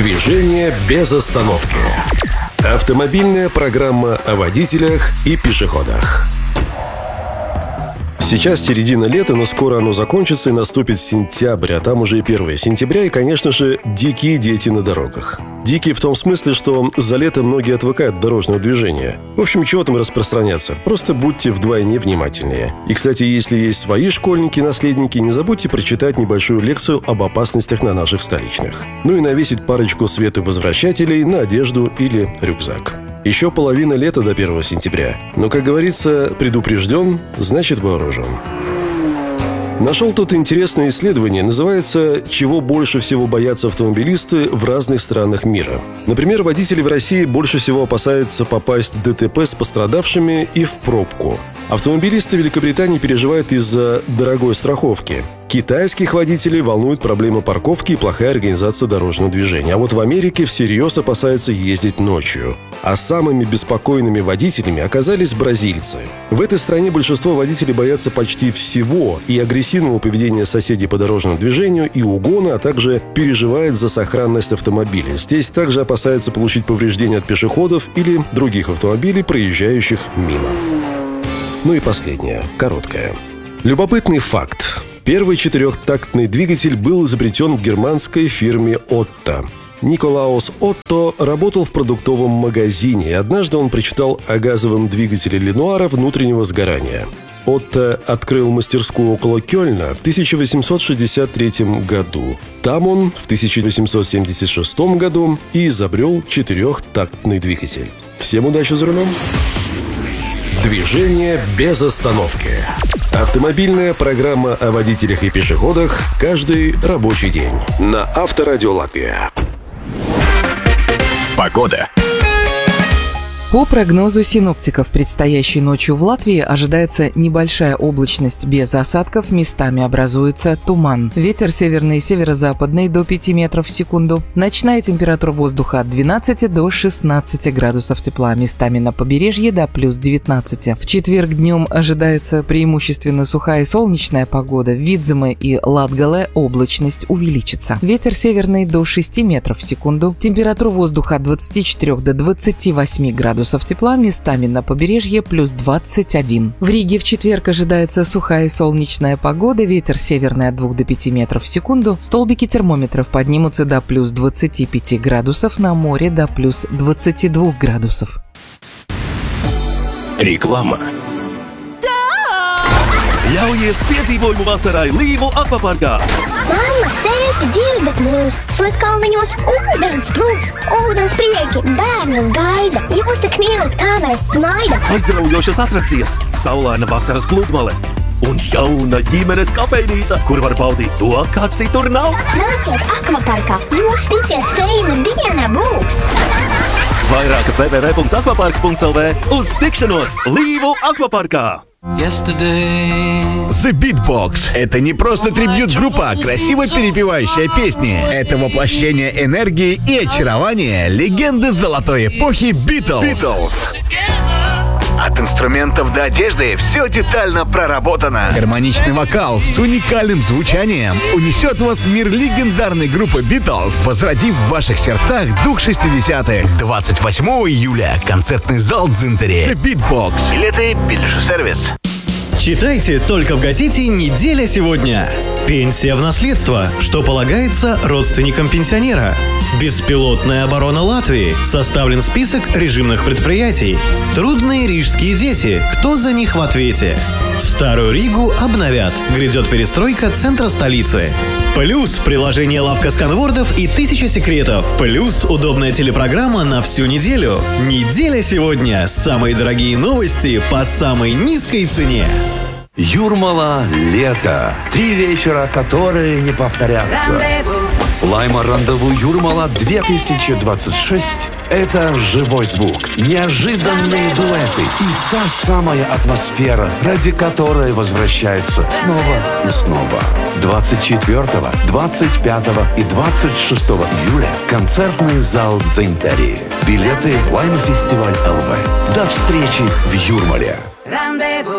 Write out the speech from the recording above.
Движение без остановки. Автомобильная программа о водителях и пешеходах. Сейчас середина лета, но скоро оно закончится и наступит сентябрь, а там уже и 1 сентября, и, конечно же, дикие дети на дорогах. Дикие в том смысле, что за лето многие отвыкают от дорожного движения. В общем, чего там распространяться? Просто будьте вдвойне внимательнее. И, кстати, если есть свои школьники-наследники, не забудьте прочитать небольшую лекцию об опасностях на наших столичных. Ну и навесить парочку световозвращателей на одежду или рюкзак. Еще половина лета до 1 сентября. Но, как говорится, предупрежден, значит вооружен. Нашел тут интересное исследование. Называется «Чего больше всего боятся автомобилисты в разных странах мира». Например, водители в России больше всего опасаются попасть в ДТП с пострадавшими и в пробку. Автомобилисты Великобритании переживают из-за дорогой страховки. Китайских водителей волнует проблема парковки и плохая организация дорожного движения. А вот в Америке всерьез опасаются ездить ночью. А самыми беспокойными водителями оказались бразильцы. В этой стране большинство водителей боятся почти всего: и агрессивного поведения соседей по дорожному движению, и угона, а также переживает за сохранность автомобиля. Здесь также опасаются получить повреждения от пешеходов или других автомобилей, проезжающих мимо. Ну и последнее, короткое. Любопытный факт. Первый четырехтактный двигатель был изобретен в германской фирме Otto. Николаус Отто работал в продуктовом магазине, и однажды он прочитал о газовом двигателе Ленуара внутреннего сгорания. Отто открыл мастерскую около Кёльна в 1863 году. Там он в 1876 году и изобрел четырехтактный двигатель. Всем удачи за рулем! Движение без остановки. Автомобильная программа о водителях и пешеходах каждый рабочий день на Авторадио Латвия. Погода. По прогнозу синоптиков, предстоящей ночью в Латвии ожидается небольшая облачность без осадков, местами образуется туман. Ветер северный и северо-западный до 5 метров в секунду. Ночная температура воздуха от 12 до 16 градусов тепла, местами на побережье до плюс 19. В четверг днем ожидается преимущественно сухая и солнечная погода. В Видземе и Латгале облачность увеличится. Ветер северный до 6 метров в секунду. Температура воздуха от 24 до 28 градусов тепла, местами на побережье плюс 21. В Риге в четверг ожидается сухая и солнечная погода, ветер северный от 2 до 5 метров в секунду, столбики термометров поднимутся до плюс 25 градусов, на море до плюс 22 градусов. Реклама. Ļaujies piedzīvojumu vasarai Līvu akvaparkā! Mammas, tēti, dzirdat mūs! Slatkalniņos ūdens plūs, ūdens prieki, bērnas gaida! Jūs tik mīlat, kā mēs smaida! Aizraujošas atrakcijas, saulaina vasaras pludmale un jauna ģimenes kafejnīca, kur var baudīt to, kā citur nav! Nāciet akvaparkā! Jūs ticiet, feina diena būs! Vairāk www.akvaparks.lv. Uz tikšanos Līvu akvaparkā! The Beatbox – это не просто трибьют-группа, красиво перепевающая песни. Это воплощение энергии и очарования легенды золотой эпохи Beatles. От инструментов до одежды все детально проработано. Гармоничный вокал с уникальным звучанием унесет вас в мир легендарной группы Beatles, возродив в ваших сердцах дух 60-х. 28 июля. Концертный зал Дзинтери. The Beatbox. Билеты Билжу-сервис. Читайте только в газете «Неделя сегодня». Пенсия в наследство. Что полагается родственникам пенсионера? Беспилотная оборона Латвии. Составлен список режимных предприятий. Трудные рижские дети. Кто за них в ответе? Старую Ригу обновят. Грядет перестройка центра столицы. Плюс приложение «Лавка сканвордов» и 1000 секретов. Плюс удобная телепрограмма на всю неделю. Неделя сегодня. Самые дорогие новости по самой низкой цене. Юрмала лето. 3 вечера, которые не повторятся. Лайма Рандеву Юрмала 2026 – это живой звук, неожиданные дуэты и та самая атмосфера, ради которой возвращаются снова и снова. 24, 25 и 26 июля концертный зал Дзинтери. Билеты Лайма Фестиваль ЛВ. До встречи в Юрмале.